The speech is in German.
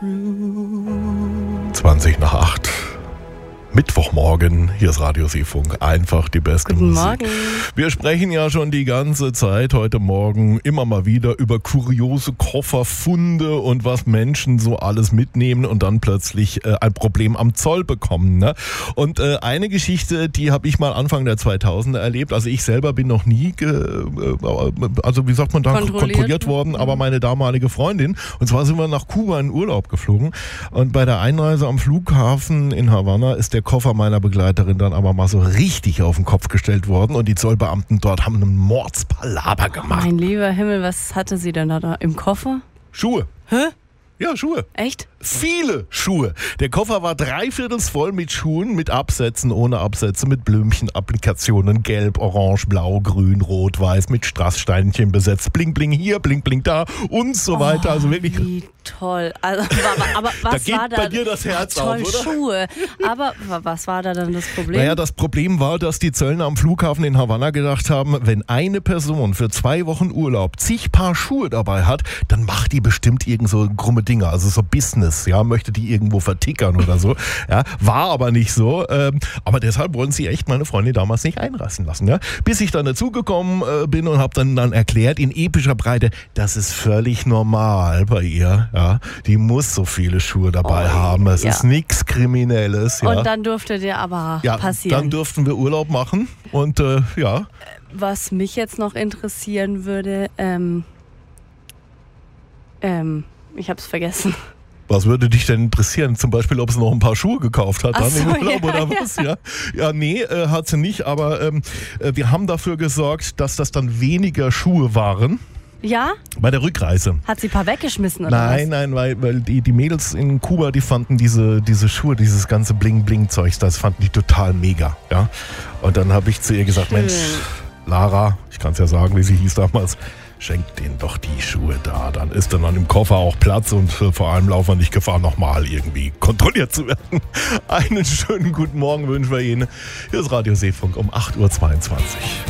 20 nach 8. Mittwochmorgen, hier ist Radio Seefunk, einfach die beste Guten Musik. Morgen. Wir sprechen ja schon die ganze Zeit heute Morgen immer mal wieder über kuriose Kofferfunde und was Menschen so alles mitnehmen und dann plötzlich ein Problem am Zoll bekommen. Ne? Und eine Geschichte, die habe ich mal Anfang der 2000er erlebt. Also ich selber bin noch nie, kontrolliert worden, aber meine damalige Freundin. Und zwar sind wir nach Kuba in Urlaub geflogen und bei der Einreise am Flughafen in Havanna ist der Koffer meiner Begleiterin dann aber mal so richtig auf den Kopf gestellt worden und die Zollbeamten dort haben einen Mordspalaber gemacht. Mein lieber Himmel, was hatte sie denn da im Koffer? Schuhe. Hä? Ja, Schuhe. Echt? Viele Schuhe. Der Koffer war 3/4 voll mit Schuhen, mit Absätzen, ohne Absätze, mit Blümchen-Applikationen, gelb, orange, blau, grün, rot, weiß, mit Strasssteinchen besetzt, bling, bling hier, bling, bling da und so weiter. Also wirklich. Wie toll. Also, aber was Da geht war da? bei dir das Herz toll, auf, oder? Schuhe. Aber was war da dann das Problem? Naja, das Problem war, dass die Zöllner am Flughafen in Havanna gedacht haben, wenn eine Person für 2 Wochen Urlaub zig Paar Schuhe dabei hat, dann macht die bestimmt irgend so krumme Dinger, also so Business, ja, möchte die irgendwo vertickern oder so. Ja, war aber nicht so. Aber deshalb wollten sie echt meine Freundin damals nicht einreißen lassen. Ja? Bis ich dann dazugekommen bin und habe dann erklärt in epischer Breite, das ist völlig normal bei ihr. Ja? Die muss so viele Schuhe dabei haben. Es ist nichts Kriminelles. Ja? Und dann durfte dir aber passieren. Dann durften wir Urlaub machen und ja. Was mich jetzt noch interessieren würde, ich hab's vergessen. Was würde dich denn interessieren? Zum Beispiel, ob sie noch ein paar Schuhe gekauft hat dann im Urlaub oder was? Ja, nee, hat sie nicht, aber wir haben dafür gesorgt, dass das dann weniger Schuhe waren. Ja? Bei der Rückreise. Hat sie ein paar weggeschmissen oder was? Nein, weil die Mädels in Kuba, die fanden diese Schuhe, dieses ganze Bling-Bling-Zeugs, das fanden die total mega. Ja? Und dann habe ich zu ihr gesagt, Mensch, Lara, ich kann es ja sagen, wie sie hieß damals, schenk denen doch die Schuhe da. Dann ist dann im Koffer auch Platz und vor allem laufen wir nicht Gefahr, nochmal irgendwie kontrolliert zu werden. Einen schönen guten Morgen wünschen wir Ihnen. Hier ist Radio Seefunk um 8.22 Uhr.